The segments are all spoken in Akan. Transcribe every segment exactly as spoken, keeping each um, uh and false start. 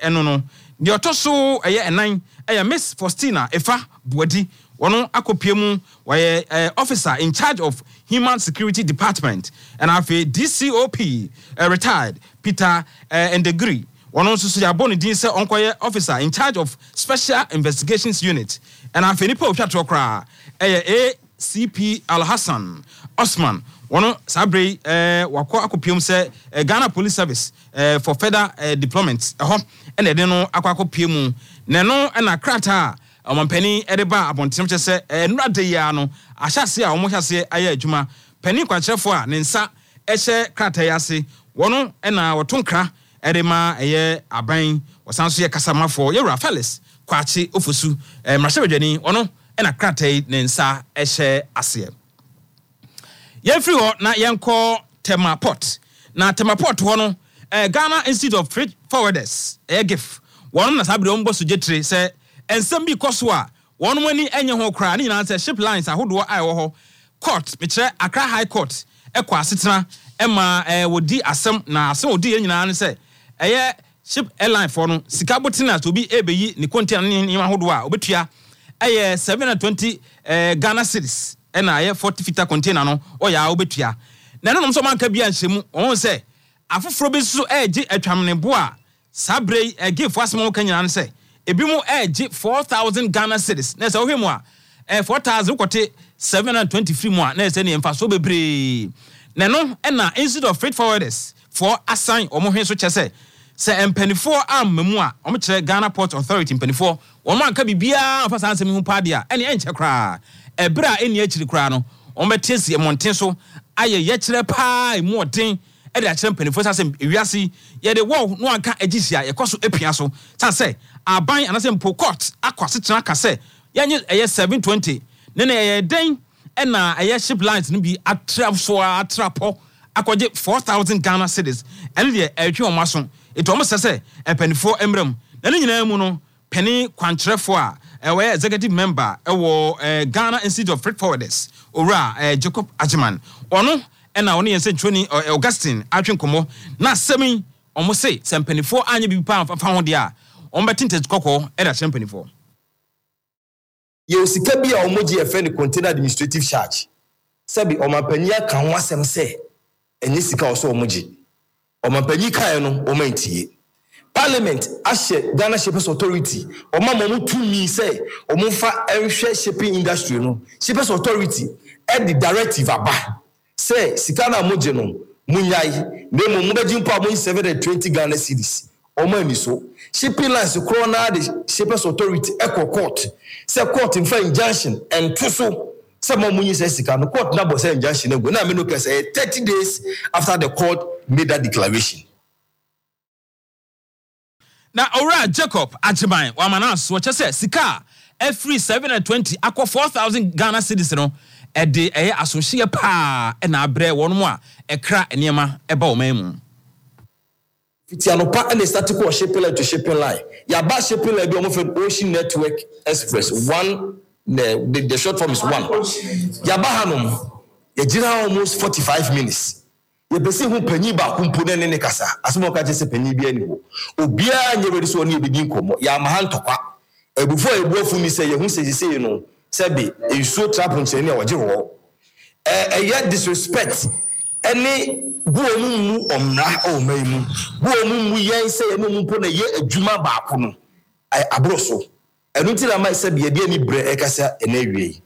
eno no de otoso eye enan eye Miss Faustina Efa Buadi wono akopiemu waye uh, officer in charge of Human Security Department and afi D C O P uh, retired Peter uh, Ndegri wono so so ya boni din se onkoye officer in charge of Special Investigations Unit and afi ni po twatro kra eye A C P Al Hassan Osman wono sabre eh wako akopiemu se eh, Ghana Police Service eh, for further eh, deployment eho ene de no akwakopiemu ne no na krata omampani edeba abontenem chese enura de ya no ahyase a omo hyase aya adwuma pani kwakyerefo a ne nsa ehye krata yase wono na wotonkra edema eye aban wasanso ye kasamafo ye Rafaelis kwachi ofosu eh, mrahwedwani wono na krata ne nsa ehye ase ye free ho na yenko Tema Port na Tema Port ho no eh, Ghana Institute of Freight Forwarders eh, G I F wono na sabre ombo sujetre se ensem bi koso a wono mani enye ho kra ni na se ship lines ahodo ai wo ho court me kire Accra High Court ekwa asetena ema eh, wodi asem na asem wodi nyina ne se eye ship airline for no sika botina to bi ebeyi ni container ni ahodo a obetua eye seven hundred twenty eh, Ghana cedis ena eye forty feet container no oya obetua na no so manka bia nhemu won se afoforo bi so eje atwamne bo a sabre egifo asem kan nyina ne se ebi mu eje four thousand Ghana cedis na se ohwemu a eh four thousand kote seven hundred twenty free mu a na se ne mfa so bebre na no ena Institute of Freight Forwarders for assign omo hwe so chese se empanifo ammamu a omo kire Ghana Port Authority empanifo omo anka bibia afa sansem hu padia ene enche kra ebra eni akiri kra no omo betesi emonten so aye ye kire pa emu odin e de akire empanifo sansem ewiase ye de wo no anka agisia ye koso epia so sanse aban anasem po court akwase tena kase yenye eye seven twenty ne ne ye den ena eye ship lines no bi atrap so atrapo akoje four thousand Ghana cedis ene de etwe omaso eto omo sese epanifo emram na ne nyina mu no pani kwankyerefo a ewe executive member ewo eh, Ghana Institute of Freight Forwarders ora eh, Jacob Ajiman ono ena ono yense twoni eh, Augustine atwenkomo na semi omo se sempanifo anya bi pa fa ho de a omo betinte kokko e da sempanifo ye osika bi a omo gi e friend container administrative charge sabi omampania kan ho asem se enye sika oso omo gi omampani kan no omo ntie Parliament ashe Ghana Shippers Authority oma momu tumi say omo fa enhwe shipping industry no Shippers Authority e the directive aba say sika na moje no munyai na mo mu beji mpa mo seven hundred twenty Ghana cedis omo ani so shipping lines kro na the Shippers Authority eco court say court in fa injunction and to so say mo munyi say sika no court na bo say injunction ego na me no can say thirty days after the court made that declaration. Na ora Jacob Ajiman wamanas wo chese sika every seven hundred twenty akọ four thousand Ghana cedis no e de eye asonhye pa e na abre wonu mu a ekra enema e ba o mamu fitiano pa and static or shipping line to shipping line ya ba shipping line bi omo fe Ocean Network Express one the, the, the short form is one ya ba hanom ya gira almost forty-five minutes ye besi hu panyi ba kumpu ne ne kasa asemo ka je se panyi bi ani ho obia nye weri so oni ebedi nkomo ya ma hantokwa ebufo ebuafu ni se ye hu se se no se be esuo trap nche ne oje ho eh eh disrespect any buomu mu omra o maimu buomu mu yen se ye mu mpo na ye adwuma ba ko no ai abroso enu ti na mai se be ye de ani bre e kasa enawie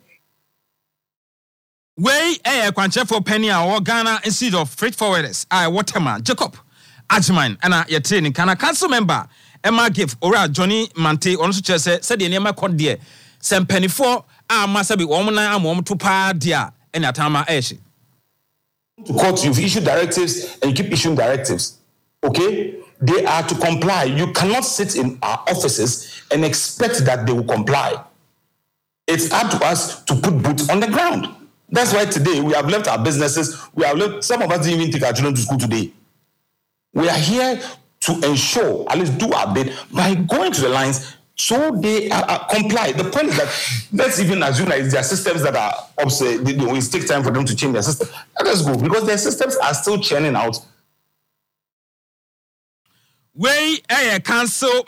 Way a kwanchefo penny or Ghana Institute of Freight Forwarders I Waterman Jacob Ajiman and a training can a council member Emma Give ora Johnny Mante also chese said the name called dear some penny four ah must be woman and woman to pa dear and atama eshi. To court, you've issued directives and you keep issuing directives. Okay? They are to comply. You cannot sit in our offices and expect that they will comply. It's up to us to put boots on the ground. That's why today we have left our businesses. We have left, some of us didn't even take our children to school today. We are here to ensure, at least do our bit by going to the lines so they are, are comply. The point is that let's even assume that it's their systems that are upset. It will take time for them to change their system. Let us go because their systems are still churning out. Way a council